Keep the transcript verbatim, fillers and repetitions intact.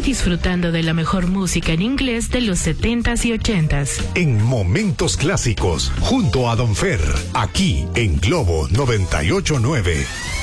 Sigue disfrutando de la mejor música en inglés de los setentas y ochentas. En Momentos Clásicos, junto a Don Fer, aquí en Globo noventa y ocho punto nueve.